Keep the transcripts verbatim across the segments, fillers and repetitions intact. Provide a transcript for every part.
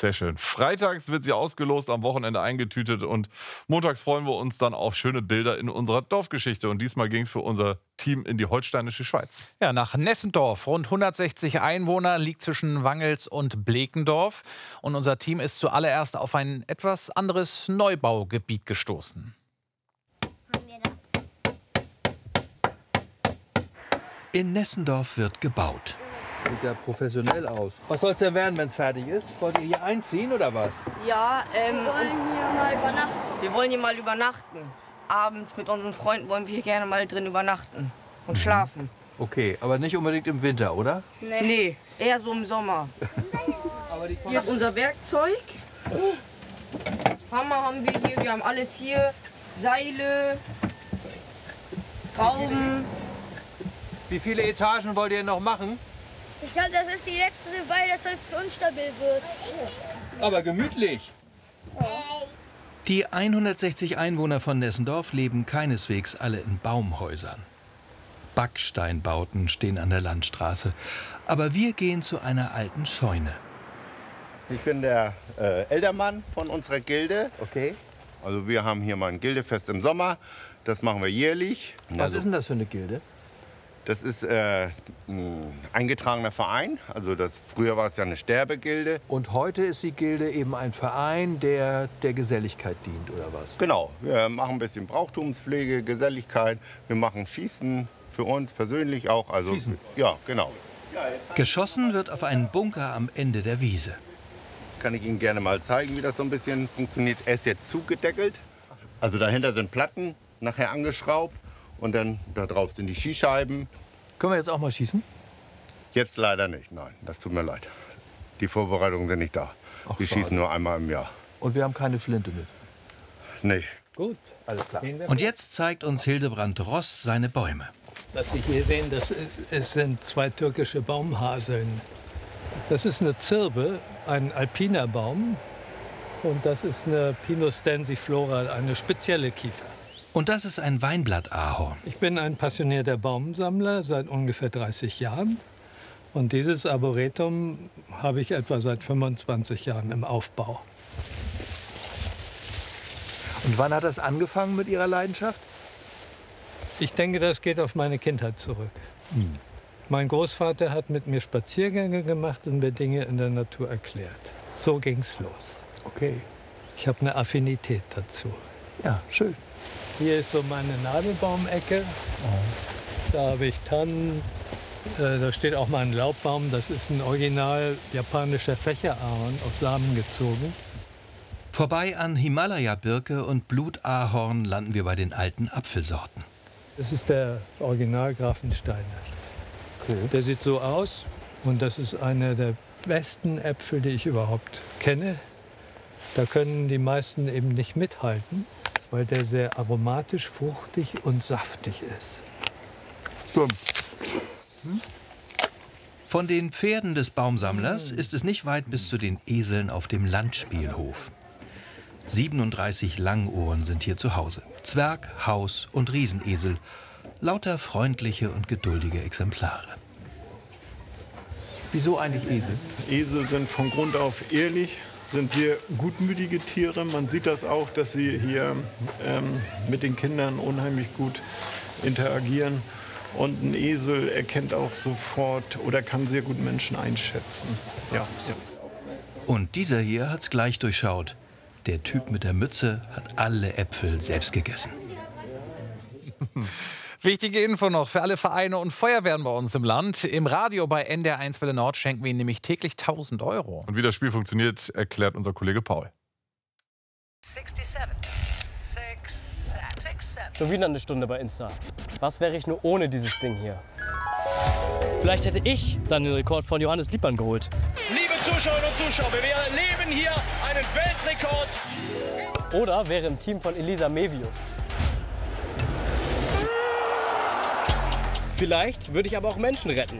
Sehr schön. Freitags wird sie ausgelost, am Wochenende eingetütet und montags freuen wir uns dann auf schöne Bilder in unserer Dorfgeschichte. Und diesmal ging es für unser Team in die holsteinische Schweiz. Ja, nach Nessendorf, rund hundertsechzig Einwohner, liegt zwischen Wangels und Blekendorf. Und unser Team ist zuallererst auf ein etwas anderes Neubaugebiet gestoßen. In Nessendorf wird gebaut. Sieht ja professionell aus. Was soll es denn werden, wenn es fertig ist? Wollt ihr hier einziehen oder was? Ja, ähm, wir wollen hier mal übernachten. Wir wollen hier mal übernachten. Abends mit unseren Freunden wollen wir hier gerne mal drin übernachten und schlafen. Okay, aber nicht unbedingt im Winter, oder? Nee, nee, eher so im Sommer. Hier ist unser Werkzeug. Hammer haben wir hier, wir haben alles hier. Seile, Rauben. Wie viele Etagen wollt ihr noch machen? Ich glaube, das ist die letzte, weil das sonst unstabil wird. Aber gemütlich. Die hundertsechzig Einwohner von Nessendorf leben keineswegs alle in Baumhäusern. Backsteinbauten stehen an der Landstraße. Aber wir gehen zu einer alten Scheune. Ich bin der äh, Ältermann von unserer Gilde. Okay. Also wir haben hier mal ein Gildefest im Sommer. Das machen wir jährlich. Was also, ist denn das für eine Gilde? Das ist äh, ein eingetragener Verein. Also das, früher war es ja eine Sterbegilde. Und heute ist die Gilde eben ein Verein, der der Geselligkeit dient, oder was? Genau. Wir machen ein bisschen Brauchtumspflege, Geselligkeit. Wir machen Schießen für uns persönlich auch. Also, Schießen? Ja, genau. Geschossen wird auf einen Bunker am Ende der Wiese. Kann ich Ihnen gerne mal zeigen, wie das so ein bisschen funktioniert. Er ist jetzt zugedeckelt. Also dahinter sind Platten nachher angeschraubt. Und dann da drauf sind die Schießscheiben. Können wir jetzt auch mal schießen? Jetzt leider nicht, nein. Das tut mir leid. Die Vorbereitungen sind nicht da. Ach, wir schade. schießen nur einmal im Jahr. Und wir haben keine Flinte mit. Nee. Gut, alles klar. Und jetzt zeigt uns Hildebrand Ross seine Bäume. Was Sie hier sehen, das es sind zwei türkische Baumhaseln. Das ist eine Zirbe, ein alpiner Baum. Und das ist eine Pinus densiflora, eine spezielle Kiefer. Und das ist ein Weinblattahorn. Ich bin ein passionierter Baumsammler seit ungefähr dreißig Jahren. Und dieses Arboretum habe ich etwa seit fünfundzwanzig Jahren im Aufbau. Und wann hat das angefangen mit Ihrer Leidenschaft? Ich denke, das geht auf meine Kindheit zurück. Hm. Mein Großvater hat mit mir Spaziergänge gemacht und mir Dinge in der Natur erklärt. So ging's los. Okay. Ich habe eine Affinität dazu. Ja, schön. Hier ist so meine Nadelbaumecke. Da habe ich Tannen. Äh, da steht auch mal ein Laubbaum. Das ist ein original japanischer Fächerahorn aus Samen gezogen. Vorbei an Himalaya-Birke und Blutahorn landen wir bei den alten Apfelsorten. Das ist der Original Grafensteiner. Okay. Der sieht so aus und das ist einer der besten Äpfel, die ich überhaupt kenne. Da können die meisten eben nicht mithalten, weil der sehr aromatisch, fruchtig und saftig ist. Hm? Von den Pferden des Baumsammlers ist es nicht weit bis zu den Eseln auf dem Landspielhof. siebenunddreißig Langohren sind hier zu Hause. Zwerg, Haus- und Riesenesel. Lauter freundliche und geduldige Exemplare. Wieso eigentlich Esel? Esel sind von Grund auf ehrlich, sind sehr gutmütige Tiere. Man sieht das auch, dass sie hier ähm, mit den Kindern unheimlich gut interagieren. Und ein Esel erkennt auch sofort oder kann sehr gut Menschen einschätzen. Ja, ja. Und dieser hier hat's gleich durchschaut. Der Typ mit der Mütze hat alle Äpfel selbst gegessen. Wichtige Info noch für alle Vereine und Feuerwehren bei uns im Land. Im Radio bei N D R eins Welle Nord schenken wir ihnen nämlich täglich tausend Euro. Und wie das Spiel funktioniert, erklärt unser Kollege Paul. Schon wieder eine Stunde bei Insta. Was wäre ich nur ohne dieses Ding hier? Vielleicht hätte ich dann den Rekord von Johannes Lippmann geholt. Liebe Zuschauerinnen und Zuschauer, wir erleben hier einen Weltrekord. Oder wäre im Team von Elisa Mevius. Vielleicht würde ich aber auch Menschen retten.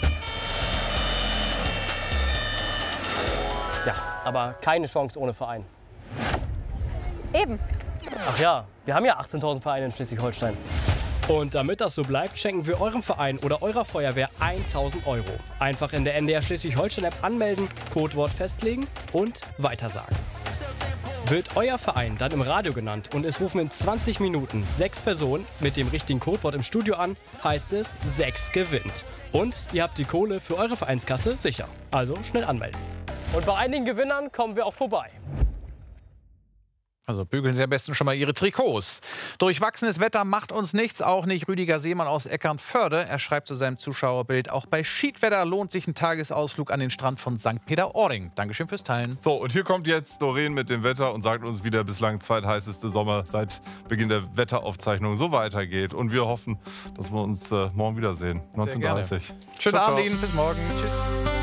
Ja, aber keine Chance ohne Verein. Eben. Ach ja, wir haben ja achtzehntausend Vereine in Schleswig-Holstein. Und damit das so bleibt, schenken wir eurem Verein oder eurer Feuerwehr tausend Euro. Einfach in der N D R Schleswig-Holstein-App anmelden, Codewort festlegen und weitersagen. Wird euer Verein dann im Radio genannt und es rufen in zwanzig Minuten sechs Personen mit dem richtigen Codewort im Studio an, heißt es, sechs gewinnt. Und ihr habt die Kohle für eure Vereinskasse sicher. Also schnell anmelden. Und bei einigen Gewinnern kommen wir auch vorbei. Also bügeln Sie am besten schon mal Ihre Trikots. Durchwachsenes Wetter macht uns nichts, auch nicht Rüdiger Seemann aus Eckernförde. Er schreibt zu seinem Zuschauerbild, auch bei Schiedwetter lohnt sich ein Tagesausflug an den Strand von Sankt Peter-Ording. Dankeschön fürs Teilen. So, und hier kommt jetzt Doreen mit dem Wetter und sagt uns, wie der bislang zweitheißeste Sommer seit Beginn der Wetteraufzeichnung so weitergeht. Und wir hoffen, dass wir uns äh, morgen wiedersehen. neunzehn Uhr dreißig. Schönen Abend Ihnen, bis morgen. Tschüss.